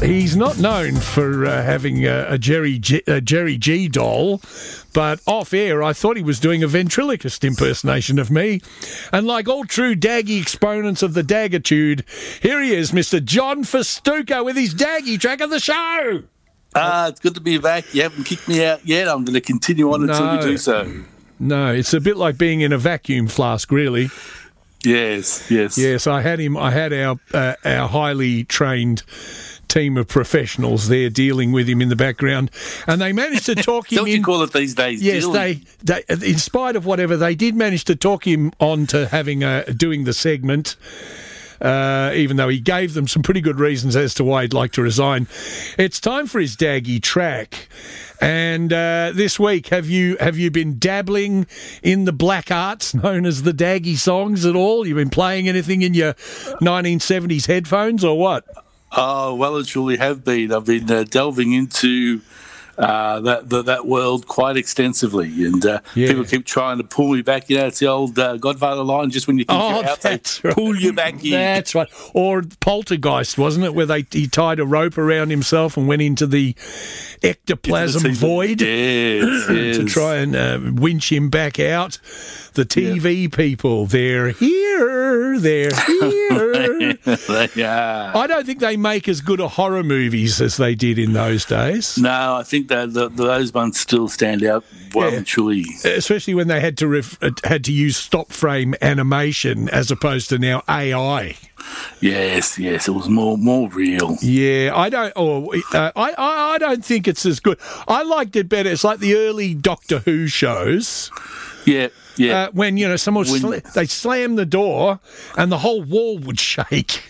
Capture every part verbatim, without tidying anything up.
He's not known for uh, having a, a Jerry G, a Jerry G doll, but off air I thought he was doing a ventriloquist impersonation of me. And like all true Daggy exponents of the Daggitude, here he is, Mister John Festuca, with his Daggy track of the show. Ah, uh, it's good to be back. You haven't kicked me out yet. I'm going to continue on until no, we do so. No, it's a bit like being in a vacuum flask, really. Yes, yes. Yes, I had him. I had our uh, our highly trained team of professionals there dealing with him in the background, and they managed to talk him Don't in. you call it these days? Yes, dealing? they, they, in spite of whatever, they did manage to talk him on to having a, doing the segment. Uh, even though he gave them some pretty good reasons as to why he'd like to resign. It's time for his Daggy track. And uh, this week, have you have you been dabbling in the black arts known as the Daggy songs at all? You've been playing anything in your nineteen seventies headphones or what? Oh, well, it surely have been. I've been uh, delving into uh, that, that that world quite extensively, and uh, Yeah. people keep trying to pull me back. You know, it's the old uh, Godfather line. Just when you think Oh, you're out, they that's right. pull you back in. That's right. Or Poltergeist, wasn't it, where they he tied a rope around himself and went into the ectoplasm Into the- void Yes, yes. to try and uh, winch him back out. The T V people, they're here, they're here. They are. I don't think they make as good a horror movies as they did in those days. No, I think that the, those ones still stand out well Yeah. and truly. Especially when they had to ref- uh, had to use stop frame animation as opposed to now A I. Yes, yes, it was more more real. Yeah, I don't. Or uh, I, I, I don't think it's as good. I liked it better. It's like the early Doctor Who shows. Yeah, yeah. Uh, when you know someone When- sla- they slam the door and the whole wall would shake.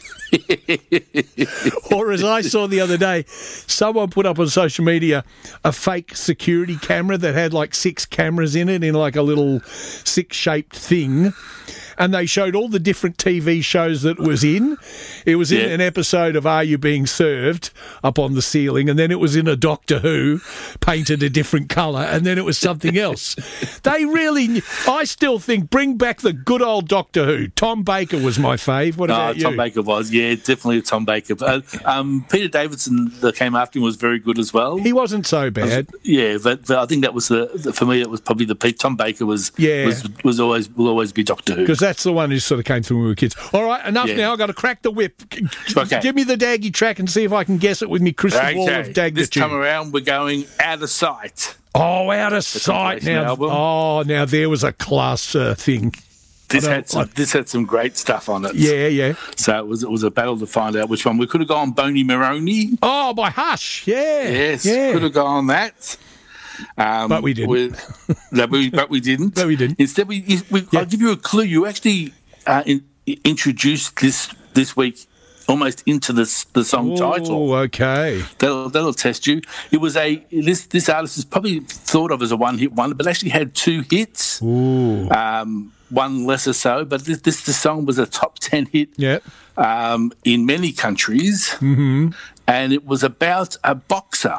Or as I saw the other day, someone put up on social media a fake security camera that had like six cameras in it in like a little six-shaped thing. And they showed all the different T V shows that it was in. It was in Yeah. an episode of Are You Being Served up on the ceiling, and then it was in a Doctor Who painted a different colour, and then it was something else. They really, I still think, bring back the good old Doctor Who. Tom Baker was my fave. What Oh, about you? Tom Baker was, yeah, definitely Tom Baker. But, um, Peter Davidson that came after him was very good as well. He wasn't so bad. Yeah, but, but I think that was the, the for me. It was probably the peak. Tom Baker was Yeah. was, was always will always be Doctor Who. Because that's the one who sort of came through when we were kids. All right, enough Yeah. now. I've got to crack the whip. G- g- Okay. Give me the Daggy track and see if I can guess it with me crystal ball of Okay, this time Daggitude. around we're going out of sight. Oh, out of sight compilation now. album. Oh, now there was a class uh, thing. This I don't- had some, this had some great stuff on it. Yeah, yeah. So it was it was a battle to find out which one. We could have gone Boney Maroney. Oh, by Hush. Yeah. Yes, Yeah. could have gone that. Um, But we didn't. with- that we, but we didn't. But we didn't. Instead, we, we Yeah. I'll give you a clue. You actually uh, in, introduced this this week almost into this the song title. Oh, okay. That'll, that'll test you. It was a this this artist is probably thought of as a one hit wonder, but actually had two hits. Ooh. Um, one lesser so, but this this the song was a top ten hit. Yeah. Um, in many countries, mm-hmm. and it was about a boxer.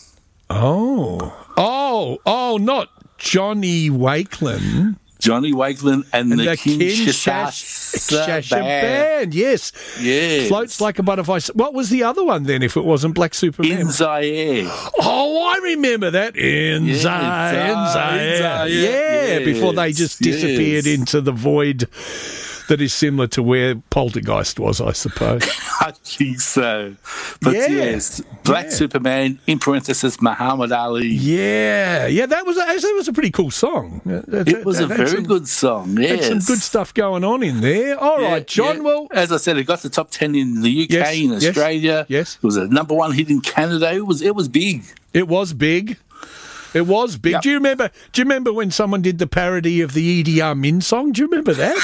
Oh. Oh, oh, not Johnny Wakelin. Johnny Wakelin and, And the, the Kinshasa Kinshasa band. band. Yes. Yes. Floats like a butterfly. What was the other one then if it wasn't Black Superman? In Zaire. Oh, I remember that. In Yeah, Zaire, in Zaire, Zaire. yeah. Yeah, before they just Yes, disappeared yes. into the void that is similar to where Poltergeist was, I suppose. I think so. But Yeah. yes, Black Yeah. Superman, in parenthesis, Muhammad Ali. Yeah, yeah, that was a, that was a pretty cool song. It was a Had very some- good song, Had yes. some good stuff going on in there. All Yeah, right, John. yeah. Well, as I said, it got the top ten in the U K, Yes, in yes, Australia. yes. It was a number one hit in Canada. It was it was big. it was big. It was big. Yep. Do you remember? Do you remember when someone did the parody of the Idi Amin song? Do you remember that?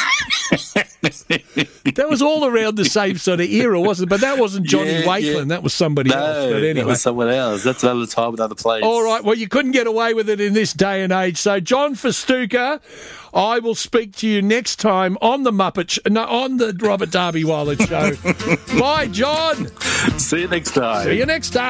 That was all around the same sort of era, wasn't it? But that wasn't Johnny Yeah, Wakelin. yeah. That was somebody else. No, But that anyway. was someone else. That's another time, another place. All right. Well, you couldn't get away with it in this day and age. So, John Festuca, I will speak to you next time on the Muppet, sh- no, on the Robert Darby Wilder show. Bye, John. See you next time. See you next time.